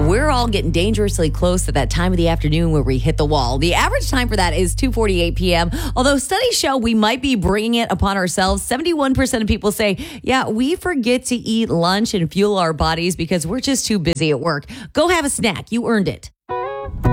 we're all getting dangerously close to that time of the afternoon where we hit the wall. The average time for that is 2:48 p.m. Although studies show we might be bringing it upon ourselves. 71% of people say, yeah, we forget to eat lunch and fuel our bodies because we're just too busy at work. Go have a snack. You earned it.